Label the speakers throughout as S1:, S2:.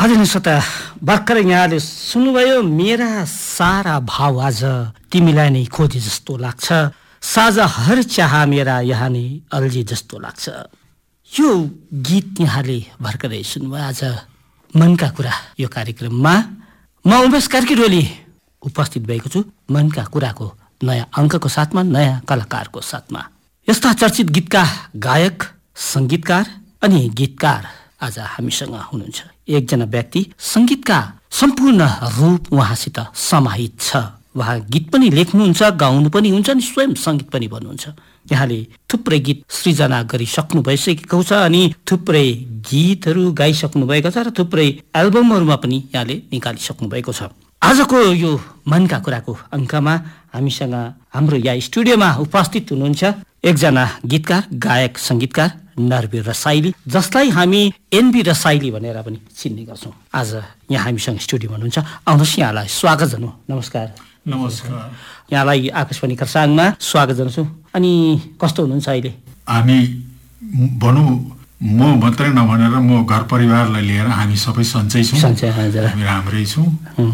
S1: आदरणीय श्रोता, भर्खर यहाँले सुन्नुभयो मेरा सारा भाव आज तिमीलाई नै खोजे जस्तो लाग्छ, साझा हर चाह मेरा यहाँ नै अल्झे जस्तो लाग्छ। यो गीत यहाँले भर्खरै सुन्नुभयो आज मनका कुरा यो कार्यक्रममा। म उमेश कार्की रोली उपस्थित भएको छु मनका कुराको नयाँ अङ्कको साथमा, नयाँ कलाकारको साथमा। यस्ता चर्चित गीतका गायक, सङ्गीतकार अनि गीतकार आज हामीसँग हुनुहुन्छ। एकजना व्यक्ति सङ्गीतका सम्पूर्ण रूप उहाँसित समाहित छ। उहाँ गीत पनि लेख्नुहुन्छ, गाउनु पनि हुन्छ अनि स्वयं सङ्गीत पनि भन्नुहुन्छ। यहाँले थुप्रै गीत सृजना गरिसक्नु भइसकेको छ अनि थुप्रै गीतहरू गाइसक्नु भएको छ र थुप्रै एल्बमहरूमा पनि यहाँले निकालिसक्नु भएको छ। आजको यो मनका कुराको अङ्कमा हामीसँग हाम्रो यहाँ स्टुडियोमा उपस्थित हुनुहुन्छ एकजना गीतकार, गायक, सङ्गीतकार नरवीर रसाइली, जसलाई हामी एनबी रसाइली भनेर पनि चिन्ने गर्छौँ। आज यहाँ हामीसँग स्टुडियोमा हुनुहुन्छ। आउनुहोस्, यहाँलाई स्वागत जनाउँ। नमस्कार।
S2: नमस्कार।
S1: यहाँलाई आकाशवाणी खरसाङमा स्वागत जनाउँछु। अनि कस्तो हुनुहुन्छ अहिले?
S2: हामी भनौँ म मात्रै नभनेर म घर परिवारलाई लिएर हामी सबै सन्चै छौँ। हामी राम्रै छौँ।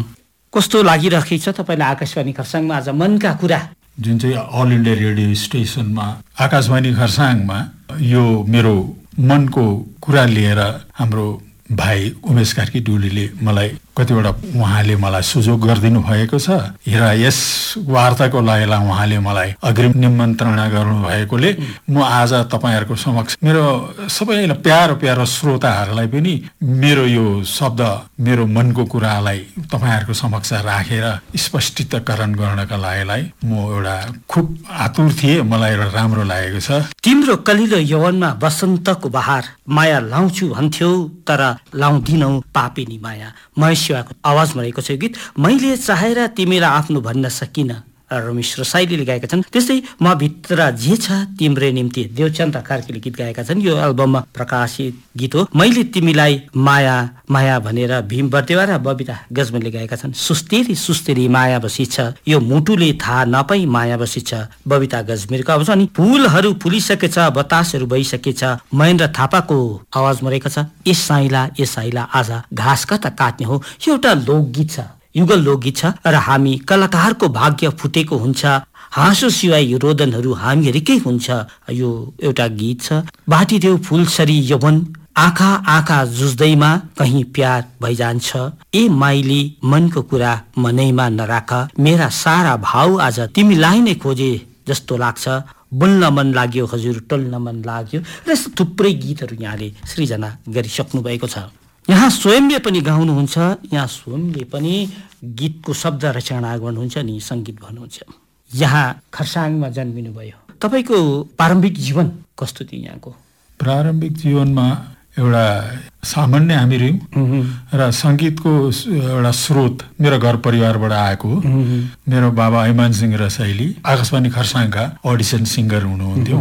S1: कस्तो लागिरहेको छ तपाईँलाई आकाशवाणी खरसाङमा आज मनका कुरा,
S2: जुन चाहिँ अल इन्डिया रेडियो स्टेसनमा आकाशवाणी खरसाङमा यो मेरो मनको कुरा लिएर हाम्रो भाइ उमेश कार्की डुलीले मलाई कतिवटा उहाँले मलाई सुझाव गरिदिनु भएको छ र यस वार्ताको लागि उहाँले मलाई अग्रिम निमन्त्रणा गर्नु भएकोले म आज तपाईँहरूको समक्ष मेरो सबैलाई प्यारो श्रोताहरूलाई पनि मेरो यो शब्द, मेरो मनको कुरालाई तपाईँहरूको समक्ष राखेर स्पष्टीकरण गर्नका लागि म एउटा खुब आतुर थिएँ। मलाई एउटा राम्रो लागेको छ।
S1: तिम्रो कलिलो यौवनमा बसन्तको बहार, माया लाउँछु भन्थ्यौ तर लाउँदिनौ पापिनी माया। महेश्वरको आवाजमा रहेको छ यो गीत। मैले चाहेर तिमीलाई आफ्नो भन्न सकिन, रमेश रसाइलीले गाएका छन्। त्यस्तै म भित्र जे छ तिम्रै निम्ति, देवचन्द्र कार्कीले गीत गाएका छन्। यो एल्बममा प्रकाशित गीत हो। मैले तिमीलाई माया माया भनेर भीम बर्देवा र बबिता गजमेरले गाएका छन्। सुस्तेरी सुस्तेरी माया बसी छ, यो मुटुले थाहा नपाई माया बसी छ, बबिता गजमेरको आवाज। अनि फुलहरू फुलिसकेछ, बतासहरू भइसकेछ, महेन्द्र थापाको आवाजमा रहेको छ। ए साइला आज घाँस कता काट्ने हो। यो एउटा लोकगीत छ, युगल लोकगीत छ र हामी कलाकारको भाग्य फुटेको हुन्छ। हाँसो सिवाय रोदनहरू हामीहरूकै हुन्छ। यो एउटा गीत छ। बाटिदेऊ फुलसरी यौवन, आँखा आँखा जुझ्दैमा कहीँ प्यार भइजान्छ। ए माइली मनको कुरा मनैमा नराख, मेरा सारा भाव आज तिमीलाई नै खोजे जस्तो लाग्छ। बोल्न मन लाग्यो हजुर, टोल्न मन लाग्यो र थुप्रै गीतहरू यहाँले सृजना गरिसक्नु भएको छ। यहाँ स्वयंले पनि गाउनुहुन्छ, यहाँ स्वयंले पनि गीतको शब्द रचना गर्नुहुन्छ अनि सङ्गीत भन्नुहुन्छ। यहाँ खरसाङमा जन्मिनु भयो। तपाईँको प्रारम्भिक जीवन कस्तो थियो? यहाँको
S2: प्रारम्भिक जीवनमा एउटा सामान्य हामी रह्यौँ र सङ्गीतको एउटा स्रोत मेरो घर परिवारबाट आएको हो। मेरो बाबा ऐमान सिंह रसाइली आकाशवाणी खरसाङका अडिसन सिङ्गर हुनुहुन्थ्यो।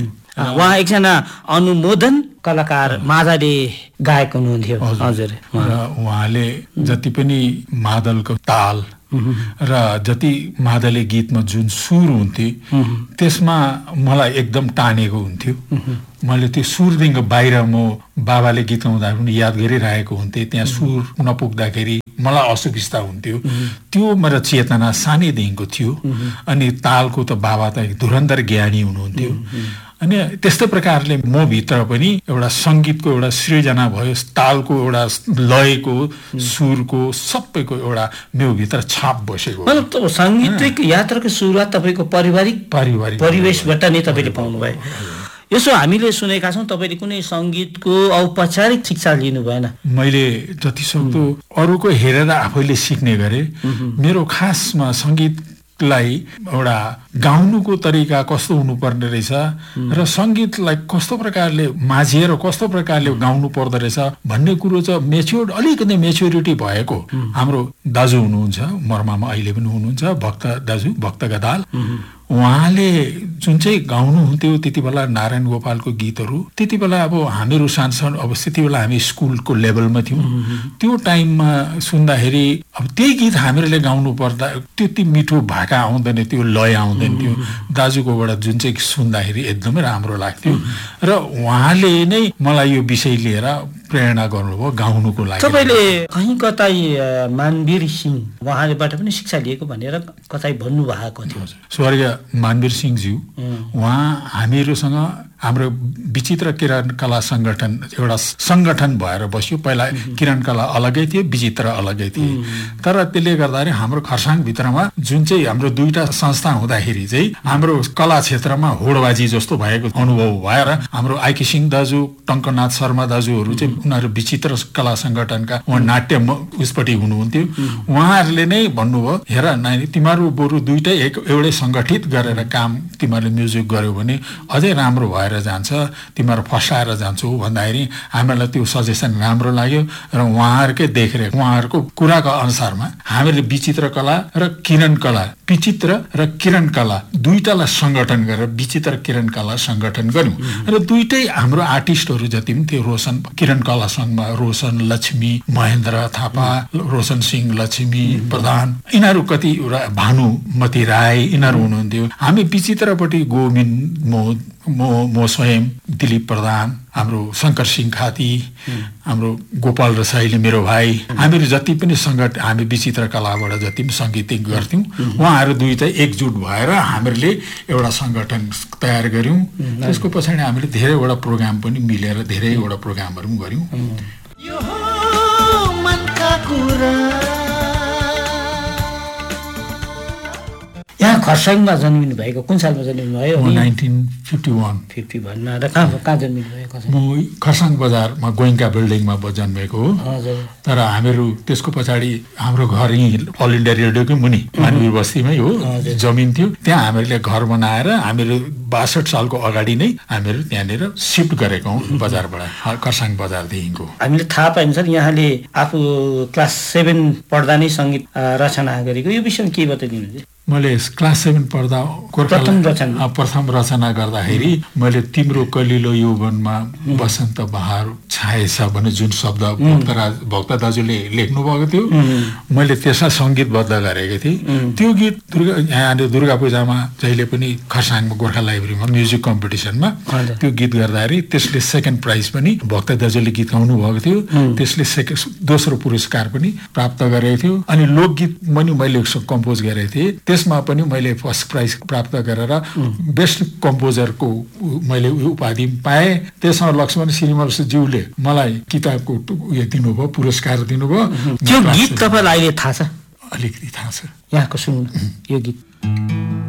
S1: उहाँ एकजना अनुमोदन कलाकार, मादले गायक हुनुहुन्थ्यो। हजुर।
S2: र उहाँले जति पनि मादलको ताल र जति मादले गीतमा जुन सुर हुन्थे त्यसमा मलाई एकदम टानेको हुन्थ्यो। मैले त्यो सुरदेखिको बाहिर म बाबाले गीत गाउँदा पनि याद गरिरहेको हुन्थेँ। त्यहाँ सुर नपुग्दाखेरि मलाई असुविस्ता हुन्थ्यो। त्यो मेरो चेतना सानैदेखिको थियो। अनि तालको त बाबा त धुरन्धर ज्ञानी हुनुहुन्थ्यो। अनि त्यस्तै प्रकारले म भित्र पनि एउटा सङ्गीतको एउटा सृजना भयो। तालको एउटा लयको, सुरको, सबैको एउटा मेरो भित्र छाप बसेको।
S1: मतलब साङ्गीतिक यात्राको सुरुवात तपाईँको पारिवारिक परिवेशबाट नै तपाईँले पाउनुभयो। यसो हामीले सुनेका छौँ तपाईँले कुनै सङ्गीतको औपचारिक शिक्षा लिनु भएन। मैले
S2: जति सक्दो अरूको हेरेर आफैले सिक्ने गरेँ। मेरो खासमा सङ्गीतलाई एउटा गाउनुको तरिका कस्तो हुनुपर्ने रहेछ र सङ्गीतलाई कस्तो प्रकारले माझिएर कस्तो प्रकारले गाउनु पर्दो रहेछ भन्ने कुरो चाहिँ अलिकति मेच्योरिटी भएको हाम्रो दाजु हुनुहुन्छ, मर्मामा अहिले पनि हुनुहुन्छ, भक्त गदाल। उहाँले जुन चाहिँ गाउनुहुन्थ्यो त्यति बेला नारायण गोपालको गीतहरू, त्यति बेला अब हामीहरू सानसानो अब त्यति बेला हामी स्कुलको लेभलमा थियौँ। त्यो टाइममा सुन्दाखेरि अब त्यही गीत हामीहरूले गाउनु पर्दा त्यति मिठो भाका आउँदैन, त्यो लय आउँदैन थियो। दाजुकोबाट जुन चाहिँ सुन्दाखेरि एकदमै राम्रो लाग्थ्यो र उहाँले नै मलाई यो विषय लिएर प्रेरणा गर्नुभयो गाउनुको लागि।
S1: तपाईँले कहीँ कतै मानवीर सिंह उहाँबाट पनि शिक्षा लिएको भनेर कतै भन्नुभएको थियो।
S2: स्वर्गीय मानवीर सिंहज्यू उहाँ हामीहरूसँग हाम्रो विचित्र किरण कला सङ्गठन एउटा सङ्गठन भएर बस्यो। पहिला किरण कला अलगै थियो, विचित्र अलगै थिए। तर त्यसले गर्दाखेरि हाम्रो खरसाङभित्रमा जुन चाहिँ हाम्रो दुईटा संस्था हुँदाखेरि चाहिँ हाम्रो कला क्षेत्रमा होडबाजी जस्तो भएको अनुभव भएर हाम्रो आइके सिंह दाजु, टङ्कनाथ शर्मा दाजुहरू चाहिँ उनीहरू विचित्र कला सङ्गठनका उहाँ नाट्य उसपट्टि हुनुहुन्थ्यो। उहाँहरूले नै भन्नुभयो, हेर नानी तिमीहरू बरु दुईटै एउटै सङ्गठित गरेर काम तिमीहरूले म्युजिक गर्यो भने अझै राम्रो भएर जान्छ, तिमीहरू फस्टाएर जान्छौ भन्दाखेरि हामीलाई त्यो सजेसन राम्रो लाग्यो र उहाँहरूकै देखरेख उहाँहरूको कुराको अनुसारमा हामीले विचित्र कला र किरण कला, विचित्र र किरण कला दुईटालाई सङ्गठन गरेर विचित्र किरण कला सङ्गठन गर्यौँ र दुईटै हाम्रो आर्टिस्टहरू जति पनि थियो, रोशन किरण कला सङ्घमा रोशन, लक्ष्मी, महेन्द्र थापा, रोशन सिंह, लक्ष्मी प्रधान, यिनीहरू कति भानुमती राई यिनीहरू हुनुहुन्थ्यो। हामी विचित्रपट्टि गोविन्द म स्वयं, दिलीप प्रधान, हाम्रो शङ्कर सिंह खाती, हाम्रो गोपाल रसाइली मेरो भाइ, हामीहरू जति पनि हामी विचित्र कलाबाट जति पनि सङ्गीतिक गर्थ्यौँ उहाँहरू दुईटै एकजुट भएर हामीहरूले एउटा सङ्गठन तयार गऱ्यौँ। त्यसको पछाडि हामीले धेरैवटा प्रोग्राम पनि मिलेर धेरैवटा प्रोग्रामहरू पनि गऱ्यौँ।
S1: यहाँ खरसाङमा जन्मिनु भएको कुन सालमा जन्मिनु भयो?
S2: 1951
S1: भन्नु र कहाँ जन्मिनु भएको?
S2: म खरसाङ बजारमा गोइङ्का बिल्डिङमा जन्मेको हो। तर हामीहरू त्यसको पछाडि हाम्रो घर यहीँ अल इन्डिया रेडियोकै मुनि मानवीर बस्तीमै हो, जमिन थियो। त्यहाँ हामीहरूले घर बनाएर हामीहरू 62 सालको अगाडि नै हामीहरू त्यहाँनिर सिफ्ट गरेको हौँ बजारबाट, खरसाङ बजारदेखिको।
S1: हामीले थाहा पाइन्छ यहाँले आफू क्लास 7 पढ्दा नै सङ्गीत रचना गरेको, यो विषयमा के बताइदिनुहुन्छ?
S2: मैले क्लास 7 पढ्दा प्रथम रचना गर्दाखेरि मैले तिम्रो कलिलो यौवनमा बसन्त बहार छाएछ भन्ने जुन शब्द भक्त दाजुले लेख्नु भएको थियो, मैले त्यसलाई सङ्गीतबद्ध गरेको थिएँ। त्यो गीत दुर्गा पूजामा जहिले पनि खरसाङमा गोर्खा लाइब्रेरीमा म्युजिक कम्पिटिसनमा त्यो गीत गर्दाखेरि त्यसले सेकेन्ड प्राइज पनि भक्त दाजुले गीत गाउनु भएको थियो, त्यसले दोस्रो पुरस्कार पनि प्राप्त गरेको थियो। अनि लोकगीत पनि मैले कम्पोज गरेको थिएँ, त्यसमा पनि मैले फर्स्ट प्राइज प्राप्त गरेर बेस्ट कम्पोजरको मैले उपाधि पाएँ। त्यसमा लक्ष्मण श्रीनिवासज्यूले मलाई किताबको उयो दिनुभयो, पुरस्कार दिनुभयो।
S1: त्यो गीत तपाईँलाई अहिले थाहा छ?
S2: अलिकति थाहा छ।
S1: यहाँको सुन्नु यो गीत।